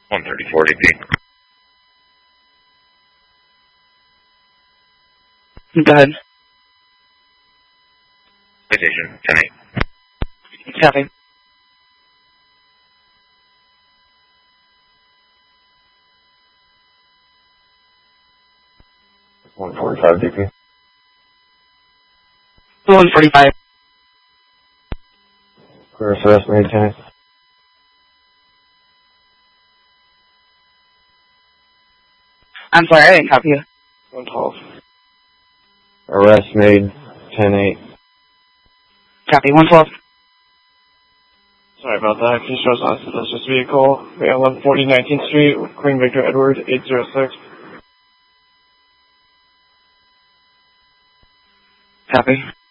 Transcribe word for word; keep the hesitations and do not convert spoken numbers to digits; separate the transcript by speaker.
Speaker 1: one thirty-four D P.
Speaker 2: Go ahead.
Speaker 1: Citation, ten eight.
Speaker 2: Copy.
Speaker 1: one forty-five D P.
Speaker 2: one forty-five.
Speaker 1: Clear for estimated ten eight.
Speaker 2: I'm sorry, I didn't copy you.
Speaker 1: one twelve. Arrest made ten eight.
Speaker 2: Copy, one twelve.
Speaker 1: Sorry about that. Can you show us on suspicious vehicle? eleven forty nineteenth Street, Queen Victor Edward, eight zero six.
Speaker 2: Copy.